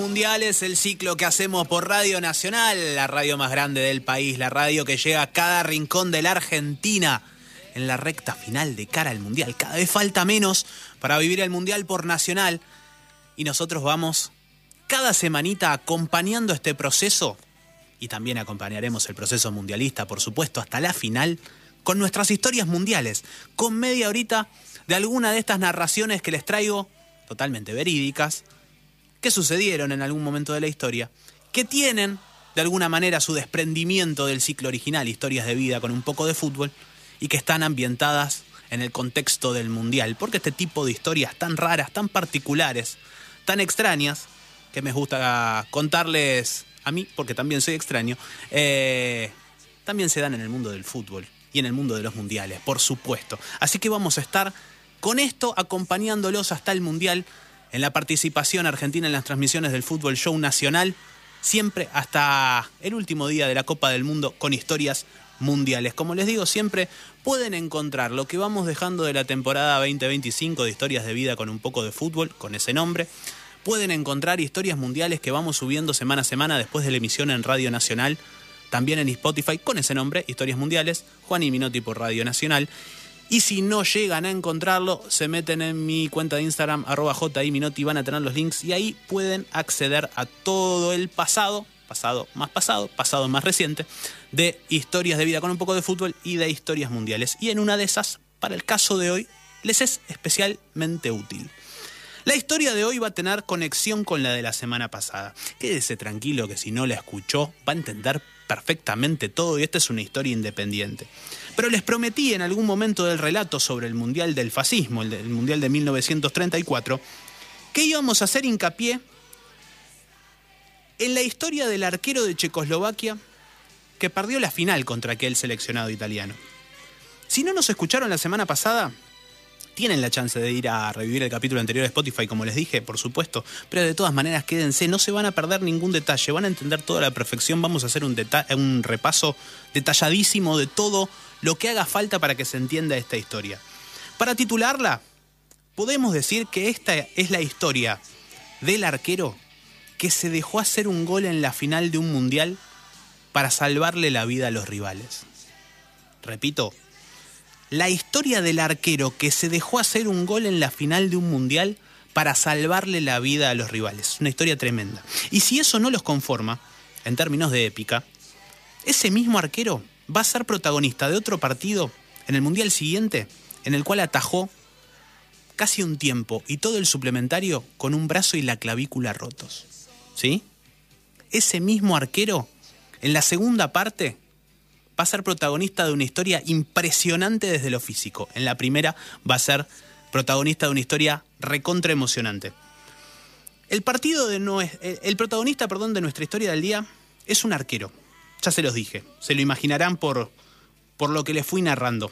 mundiales, el ciclo que hacemos por Radio Nacional, la radio más grande del país, la radio que llega a cada rincón de la Argentina en la recta final de cara al mundial. Cada vez falta menos para vivir el mundial por Nacional y nosotros vamos cada semanita acompañando este proceso y también acompañaremos el proceso mundialista, por supuesto, hasta la final con nuestras historias mundiales, con media horita de alguna de estas narraciones que les traigo totalmente verídicas, que sucedieron en algún momento de la historia, que tienen de alguna manera su desprendimiento del ciclo original, historias de vida con un poco de fútbol, y que están ambientadas en el contexto del mundial, porque este tipo de historias tan raras, tan particulares, tan extrañas, que me gusta contarles a mí, porque también soy extraño, también se dan en el mundo del fútbol y en el mundo de los mundiales, por supuesto. Así que vamos a estar con esto acompañándolos hasta el mundial, en la participación argentina en las transmisiones del Fútbol Show Nacional, siempre hasta el último día de la Copa del Mundo con historias mundiales. Como les digo, siempre pueden encontrar lo que vamos dejando de la temporada 2025 de historias de vida con un poco de fútbol, con ese nombre. Pueden encontrar historias mundiales que vamos subiendo semana a semana después de la emisión en Radio Nacional, también en Spotify con ese nombre, Historias Mundiales, Juan y Minotti por Radio Nacional. Y si no llegan a encontrarlo, se meten en mi cuenta de Instagram, @JIMinotti, van a tener los links y ahí pueden acceder a todo el pasado más reciente, de historias de vida con un poco de fútbol y de historias mundiales. Y en una de esas, para el caso de hoy, les es especialmente útil. La historia de hoy va a tener conexión con la de la semana pasada. Quédese tranquilo que si no la escuchó, va a entender perfectamente todo y esta es una historia independiente. Pero les prometí en algún momento del relato sobre el Mundial del Fascismo, el Mundial de 1934, que íbamos a hacer hincapié en la historia del arquero de Checoslovaquia que perdió la final contra aquel seleccionado italiano. Si no nos escucharon la semana pasada, tienen la chance de ir a revivir el capítulo anterior de Spotify, como les dije, por supuesto, pero de todas maneras quédense, no se van a perder ningún detalle, van a entender toda la perfección, vamos a hacer un repaso detalladísimo de todo lo que haga falta para que se entienda esta historia. Para titularla, podemos decir que esta es la historia del arquero que se dejó hacer un gol en la final de un mundial para salvarle la vida a los rivales. Repito, la historia del arquero que se dejó hacer un gol en la final de un mundial para salvarle la vida a los rivales. Una historia tremenda. Y si eso no los conforma, en términos de épica, ese mismo arquero va a ser protagonista de otro partido en el mundial siguiente, en el cual atajó casi un tiempo y todo el suplementario con un brazo y la clavícula rotos. ¿Sí? Ese mismo arquero, en la segunda parte, va a ser protagonista de una historia impresionante desde lo físico. En la primera va a ser protagonista de una historia recontra emocionante. El protagonista de nuestra historia del día es un arquero. Ya se los dije, se lo imaginarán por lo que les fui narrando.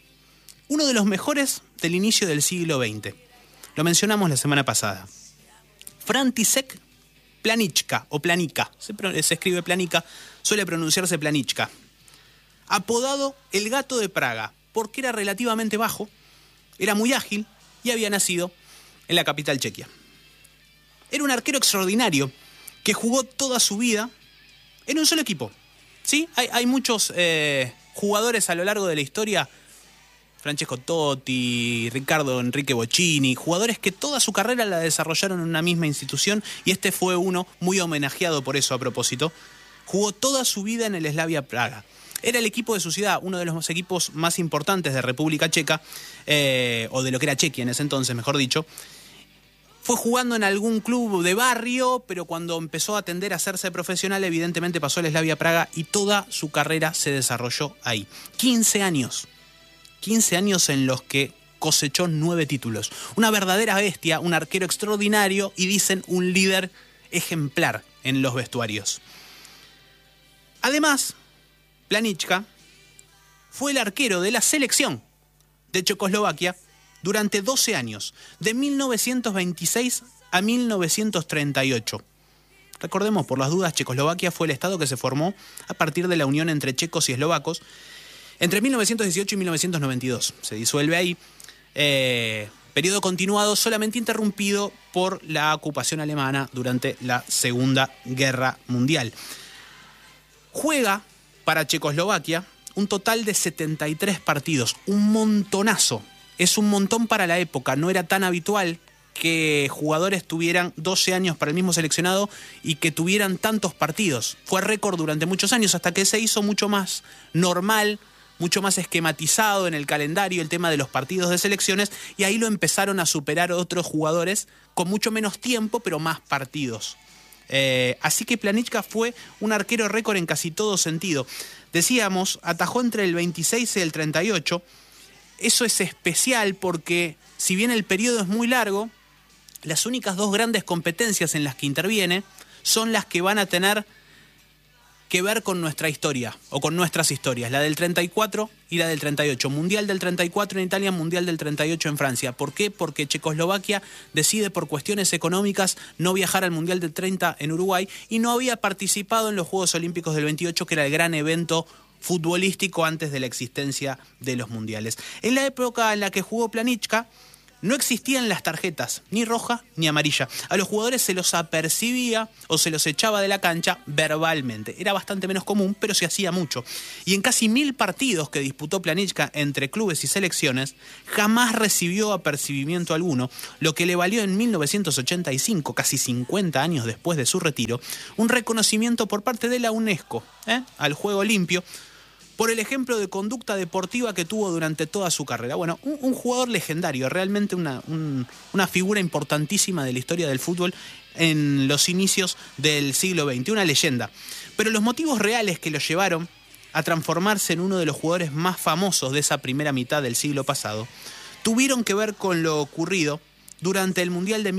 Uno de los mejores del inicio del siglo XX. Lo mencionamos la semana pasada. František Planička, o Planica, se escribe Planica, suele pronunciarse Planička. Apodado el Gato de Praga, porque era relativamente bajo, era muy ágil y había nacido en la capital chequia. Era un arquero extraordinario que jugó toda su vida en un solo equipo. ¿Sí? Hay muchos jugadores a lo largo de la historia, Francesco Totti, Ricardo Enrique Bocchini, jugadores que toda su carrera la desarrollaron en una misma institución y este fue uno muy homenajeado por eso a propósito. Jugó toda su vida en el Slavia Praga. Era el equipo de su ciudad, uno de los equipos más importantes de República Checa, o de lo que era Chequia en ese entonces, mejor dicho. Fue jugando en algún club de barrio, pero cuando empezó a tender a hacerse profesional, evidentemente pasó al Slavia Praga y toda su carrera se desarrolló ahí. 15 años en los que cosechó 9 títulos. Una verdadera bestia, un arquero extraordinario y dicen un líder ejemplar en los vestuarios. Además, Planička fue el arquero de la selección de Checoslovaquia durante 12 años, de 1926 a 1938. Recordemos, por las dudas, Checoslovaquia fue el estado que se formó a partir de la unión entre checos y eslovacos entre 1918 y 1992. Se disuelve ahí. Periodo continuado solamente interrumpido por la ocupación alemana durante la Segunda Guerra Mundial. Juega para Checoslovaquia un total de 73 partidos, un montonazo. Es un montón para la época, no era tan habitual que jugadores tuvieran 12 años para el mismo seleccionado y que tuvieran tantos partidos. Fue récord durante muchos años hasta que se hizo mucho más normal, mucho más esquematizado en el calendario el tema de los partidos de selecciones, y ahí lo empezaron a superar otros jugadores con mucho menos tiempo pero más partidos. Así que Plánička fue un arquero récord en casi todo sentido. Decíamos, atajó entre el 26 y el 38. Eso es especial porque si bien el periodo es muy largo, las únicas dos grandes competencias en las que interviene son las que van a tener que ver con nuestra historia, o con nuestras historias, la del 34 y la del 38. Mundial del 34 en Italia, Mundial del 38 en Francia. ¿Por qué? Porque Checoslovaquia decide por cuestiones económicas no viajar al Mundial del 30 en Uruguay y no había participado en los Juegos Olímpicos del 28, que era el gran evento futbolístico antes de la existencia de los mundiales. En la época en la que jugó Plánička, no existían las tarjetas, ni roja ni amarilla. A los jugadores se los apercibía o se los echaba de la cancha verbalmente. Era bastante menos común, pero se hacía mucho. Y en casi 1000 partidos que disputó Plánička entre clubes y selecciones, jamás recibió apercibimiento alguno, lo que le valió en 1985, casi 50 años después de su retiro, un reconocimiento por parte de la UNESCO al juego limpio, por el ejemplo de conducta deportiva que tuvo durante toda su carrera. Bueno, un jugador legendario, realmente una figura importantísima de la historia del fútbol en los inicios del siglo XX, una leyenda. Pero los motivos reales que lo llevaron a transformarse en uno de los jugadores más famosos de esa primera mitad del siglo pasado tuvieron que ver con lo ocurrido durante el Mundial de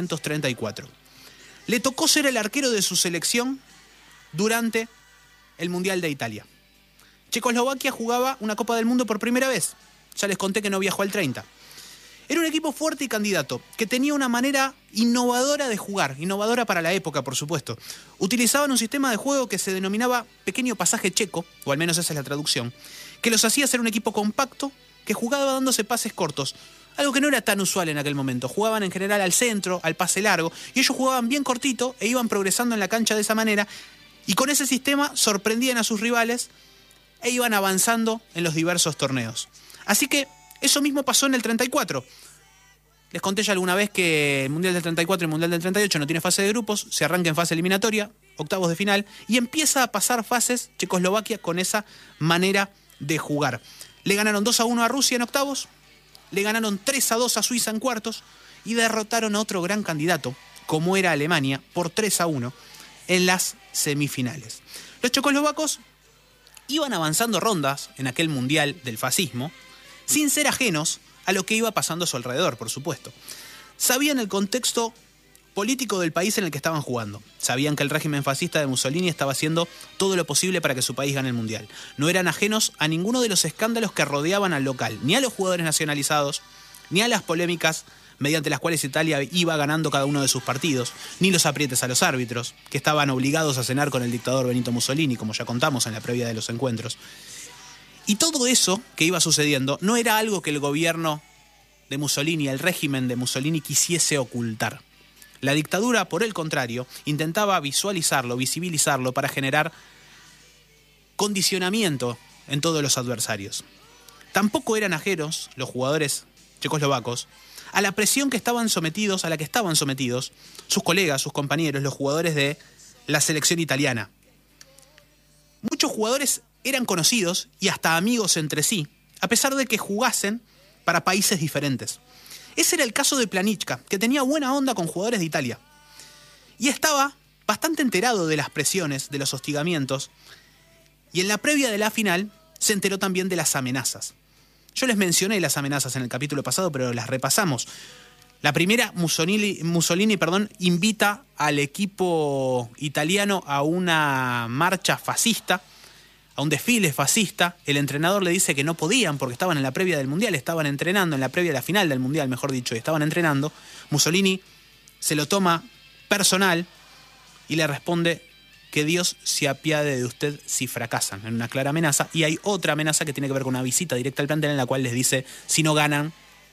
1934. Le tocó ser el arquero de su selección durante el Mundial de Italia. Checoslovaquia jugaba una Copa del Mundo por primera vez. Ya les conté que no viajó al 30. Era un equipo fuerte y candidato, que tenía una manera innovadora de jugar, innovadora para la época, por supuesto. Utilizaban un sistema de juego que se denominaba pequeño pasaje checo, o al menos esa es la traducción, que los hacía ser un equipo compacto que jugaba dándose pases cortos, algo que no era tan usual en aquel momento. Jugaban en general al centro, al pase largo, y ellos jugaban bien cortito e iban progresando en la cancha de esa manera, y con ese sistema sorprendían a sus rivales e iban avanzando en los diversos torneos. Así que eso mismo pasó en el 34. Les conté ya alguna vez que el Mundial del 34 y el Mundial del 38 no tiene fase de grupos, se arranca en fase eliminatoria, octavos de final, y empieza a pasar fases Checoslovaquia con esa manera de jugar. Le ganaron 2-1 a Rusia en octavos, le ganaron 3-2 a Suiza en cuartos, y derrotaron a otro gran candidato, como era Alemania, por 3-1 en las semifinales. Los checoslovacos iban avanzando rondas en aquel Mundial del fascismo, sin ser ajenos a lo que iba pasando a su alrededor, por supuesto. Sabían el contexto político del país en el que estaban jugando. Sabían que el régimen fascista de Mussolini estaba haciendo todo lo posible para que su país gane el Mundial. No eran ajenos a ninguno de los escándalos que rodeaban al local, ni a los jugadores nacionalizados, ni a las polémicas mediante las cuales Italia iba ganando cada uno de sus partidos, ni los aprietes a los árbitros, que estaban obligados a cenar con el dictador Benito Mussolini, como ya contamos en la previa de los encuentros. Y todo eso que iba sucediendo no era algo que el gobierno de Mussolini, el régimen de Mussolini, quisiese ocultar. La dictadura, por el contrario, intentaba visualizarlo, visibilizarlo para generar condicionamiento en todos los adversarios. Tampoco eran ajenos los jugadores checoslovacos a la presión que estaban sometidos, a la que estaban sometidos sus colegas, sus compañeros, los jugadores de la selección italiana. Muchos jugadores eran conocidos y hasta amigos entre sí, a pesar de que jugasen para países diferentes. Ese era el caso de Plánička, que tenía buena onda con jugadores de Italia. Y estaba bastante enterado de las presiones, de los hostigamientos, y en la previa de la final se enteró también de las amenazas. Yo les mencioné las amenazas en el capítulo pasado, pero las repasamos. La primera, Mussolini, invita al equipo italiano a una marcha fascista, a un desfile fascista. El entrenador le dice que no podían porque estaban en la previa del Mundial, estaban entrenando, en la previa de la final del Mundial, mejor dicho, y estaban entrenando. Mussolini se lo toma personal y le responde que Dios se apiade de usted si fracasan, en una clara amenaza. Y hay otra amenaza que tiene que ver con una visita directa al plantel en la cual les dice, si no ganan,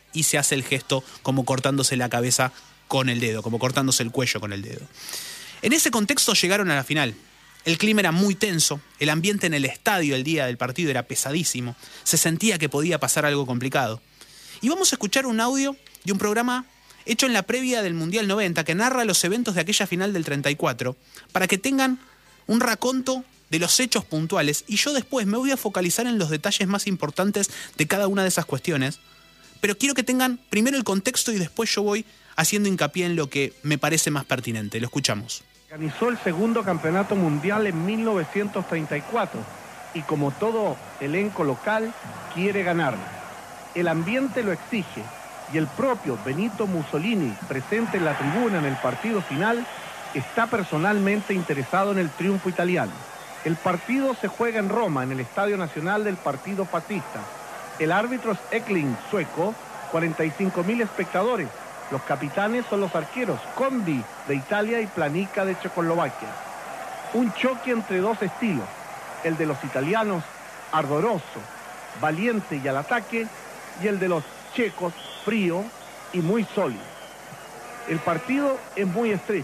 y se hace el gesto como cortándose la cabeza con el dedo, como cortándose el cuello con el dedo. En ese contexto llegaron a la final. El clima era muy tenso, el ambiente en el estadio el día del partido era pesadísimo, se sentía que podía pasar algo complicado. Y vamos a escuchar un audio de un programa hecho en la previa del Mundial 90 que narra los eventos de aquella final del 34 para que tengan un raconto de los hechos puntuales, y yo después me voy a focalizar en los detalles más importantes de cada una de esas cuestiones, pero quiero que tengan primero el contexto y después yo voy haciendo hincapié en lo que me parece más pertinente. Lo escuchamos. Organizó el segundo campeonato mundial en 1934 y como todo elenco local quiere ganarlo. El ambiente lo exige y el propio Benito Mussolini, presente en la tribuna en el partido final, está personalmente interesado en el triunfo italiano. El partido se juega en Roma, en el Estadio Nacional del Partido Fascista. El árbitro es Ekling, sueco, 45.000 espectadores. Los capitanes son los arqueros, Condi de Italia y Planica de Checoslovaquia. Un choque entre dos estilos, el de los italianos, ardoroso, valiente y al ataque, y el de los checos, frío y muy sólido. El partido es muy estrecho.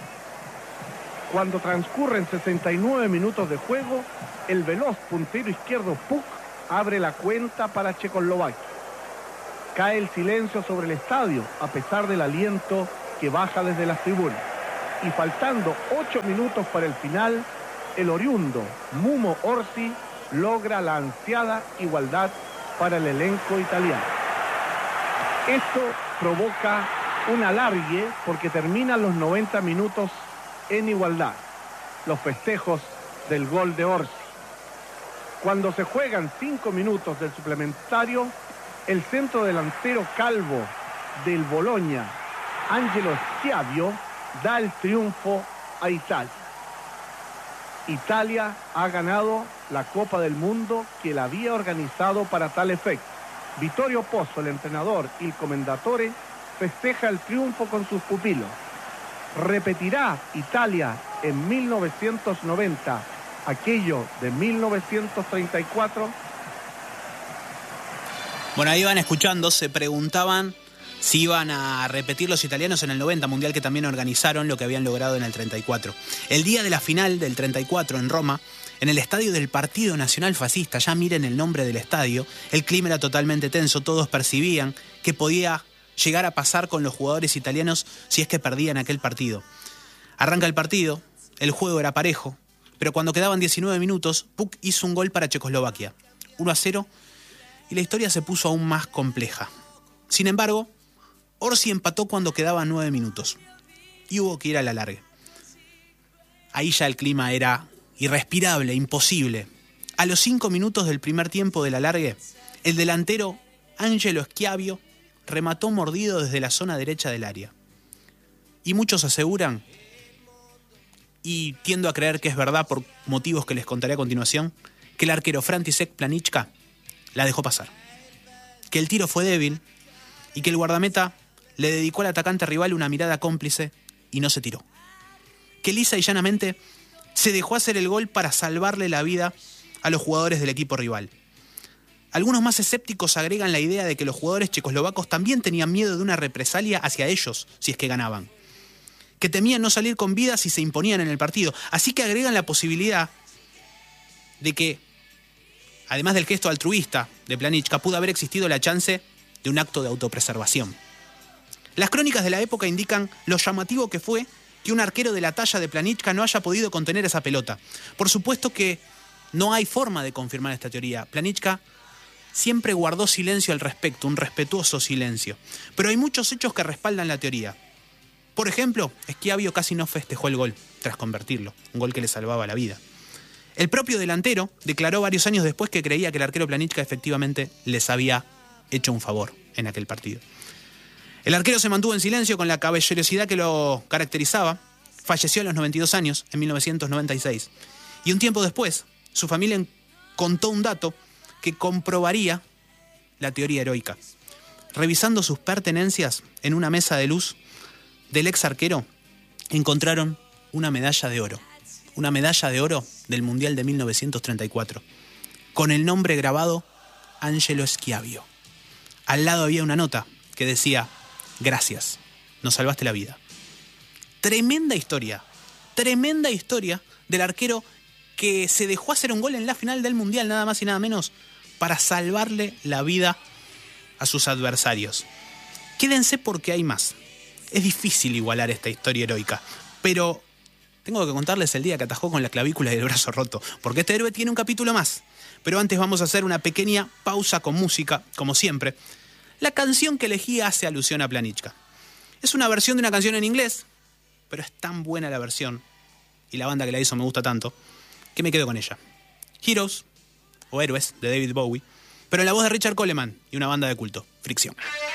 Cuando transcurren 69 minutos de juego, el veloz puntero izquierdo Puk abre la cuenta para Checoslovaquia. Cae el silencio sobre el estadio, a pesar del aliento que baja desde las tribunas. Y faltando 8 minutos para el final, el oriundo Mumo Orsi logra la ansiada igualdad para el elenco italiano. Esto provoca un alargue porque terminan los 90 minutos en igualdad, los festejos del gol de Orsi. Cuando se juegan 5 minutos del suplementario, el centro delantero calvo del Bologna, Angelo Schiavio, da el triunfo a Italia. Italia ha ganado la Copa del Mundo que la había organizado para tal efecto. Vittorio Pozzo, el entrenador, y el comendatore, festeja el triunfo con sus pupilos. ¿Repetirá Italia en 1990 aquello de 1934? Bueno, ahí van escuchando, se preguntaban si iban a repetir los italianos en el 90, mundial que también organizaron lo que habían logrado en el 34. El día de la final del 34 en Roma, en el estadio del Partido Nacional Fascista, ya miren el nombre del estadio, el clima era totalmente tenso, todos percibían que podía llegar a pasar con los jugadores italianos si es que perdían aquel partido. Arranca el partido, el juego era parejo, pero cuando quedaban 19 minutos, Puk hizo un gol para Checoslovaquia, 1-0, y la historia se puso aún más compleja. Sin embargo, Orsi empató cuando quedaban 9 minutos y hubo que ir a la largue. Ahí ya el clima era irrespirable, imposible. A los 5 minutos del primer tiempo de la largue, el delantero Angelo Schiavio remató mordido desde la zona derecha del área. Y muchos aseguran, y tiendo a creer que es verdad por motivos que les contaré a continuación, que el arquero František Planička la dejó pasar. Que el tiro fue débil y que el guardameta le dedicó al atacante rival una mirada cómplice y no se tiró. Que lisa y llanamente se dejó hacer el gol para salvarle la vida a los jugadores del equipo rival. Algunos más escépticos agregan la idea de que los jugadores checoslovacos también tenían miedo de una represalia hacia ellos si es que ganaban. Que temían no salir con vida si se imponían en el partido. Así que agregan la posibilidad de que, además del gesto altruista de Planička, pudo haber existido la chance de un acto de autopreservación. Las crónicas de la época indican lo llamativo que fue que un arquero de la talla de Planička no haya podido contener esa pelota. Por supuesto que no hay forma de confirmar esta teoría. Planička siempre guardó silencio al respecto, un respetuoso silencio. Pero hay muchos hechos que respaldan la teoría. Por ejemplo, Schiavio casi no festejó el gol tras convertirlo, un gol que le salvaba la vida. El propio delantero declaró varios años después que creía que el arquero Planička efectivamente les había hecho un favor en aquel partido. El arquero se mantuvo en silencio con la caballerosidad que lo caracterizaba. Falleció a los 92 años, en 1996. Y un tiempo después, su familia contó un dato que comprobaría la teoría heroica. Revisando sus pertenencias en una mesa de luz del ex arquero, encontraron una medalla de oro. Una medalla de oro del Mundial de 1934, con el nombre grabado Angelo Schiavio. Al lado había una nota que decía: gracias, nos salvaste la vida. Tremenda historia del arquero que se dejó hacer un gol en la final del Mundial, nada más y nada menos, para salvarle la vida a sus adversarios. Quédense porque hay más. Es difícil igualar esta historia heroica, pero tengo que contarles el día que atajó con la clavícula y el brazo roto, porque este héroe tiene un capítulo más. Pero antes vamos a hacer una pequeña pausa con música, como siempre. La canción que elegí hace alusión a Planichka. Es una versión de una canción en inglés, pero es tan buena la versión, y la banda que la hizo me gusta tanto, que me quedo con ella. Heroes, o Héroes, de David Bowie, pero en la voz de Richard Coleman y una banda de culto, Fricción.